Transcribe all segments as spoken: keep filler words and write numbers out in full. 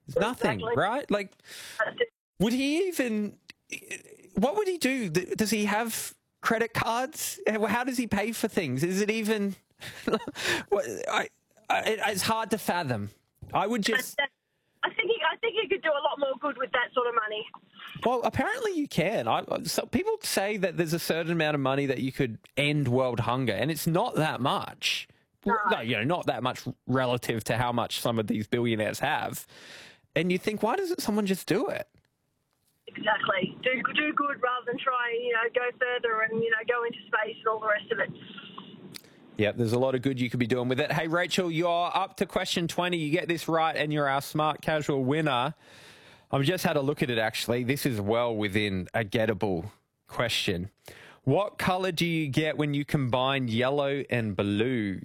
There's nothing, Exactly. right? Like, would he even... What would he do? Does he have credit cards? How does he pay for things? Is it even... I, I, it's hard to fathom. I would just... I think he, I think he could do a lot more good with that sort of money. Well, apparently you can. I, so people say that there's a certain amount of money that you could end world hunger, and it's not that much. No. No, you know, not that much relative to how much some of these billionaires have. And you think, why doesn't someone just do it? Exactly. Do do good rather than try and, you know, go further and, you know, go into space and all the rest of it. Yeah, there's a lot of good you could be doing with it. Hey, Rachel, you're up to question twenty. You get this right and you're our smart casual winner. I've just had a look at it, actually. This is well within a gettable question. What colour do you get when you combine yellow and blue?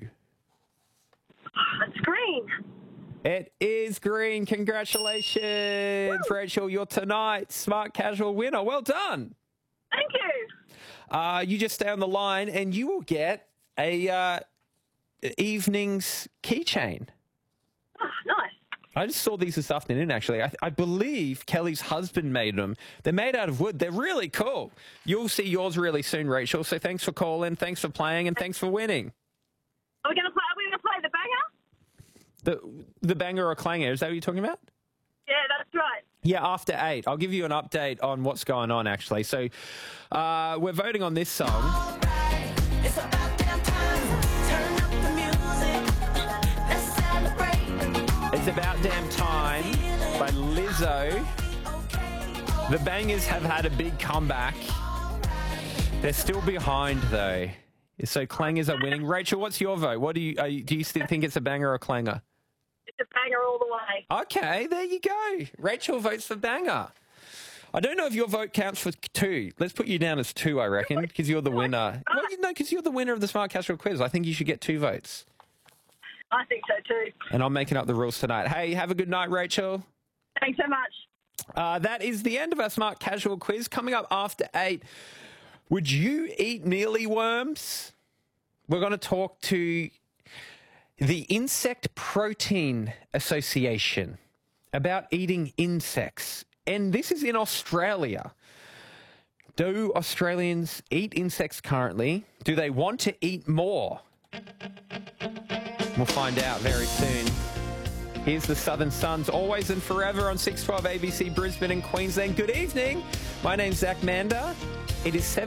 It's green. It is green. Congratulations, Woo! Rachel. You're tonight's smart casual winner. Well done. Thank you. Uh, you just stay on the line and you will get a uh, evening's keychain. Oh, nice. I just saw these this afternoon, actually. I, I believe Kelly's husband made them. They're made out of wood. They're really cool. You'll see yours really soon, Rachel. So thanks for calling, thanks for playing, and thanks for winning. Are we going to play? Are we going to play the banger? The the banger or clanger, is that what you're talking about? Yeah, that's right. Yeah, after eight. I'll give you an update on what's going on, actually. So uh, we're voting on this song. All right, it's about damn time. Turn up the music. Let's celebrate. It's About Damn Time by Lizzo. The Bangers have had a big comeback. They're still behind, though. So clangers are winning. Rachel, what's your vote? What do you, are you do you still think it's a banger or a clanger? It's a banger all the way. Okay, there you go. Rachel votes for banger. I don't know if your vote counts for two. Let's put you down as two, I reckon, because you're the winner. Well, you know, because you're the winner of the Smart Casual Quiz. I think you should get two votes. I think so too. And I'm making up the rules tonight. Hey, have a good night, Rachel. Thanks so much. Uh, that is the end of our Smart Casual Quiz. Coming up after eight, would you eat mealyworms? We're going to talk to the Insect Protein Association about eating insects. And this is in Australia. Do Australians eat insects currently? Do they want to eat more? We'll find out very soon. Here's the Southern Suns, always and forever on six twelve A B C Brisbane and Queensland. Good evening. My name's Zach Mander. It is seven.